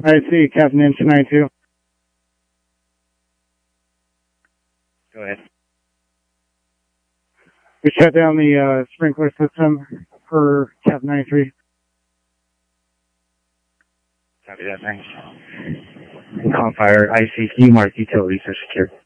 I see, Captain Engine 92. Go ahead. We shut down the sprinkler system for Captain 93. Copy that, thanks. And Calm Fire, ICQ mark utilities are secured.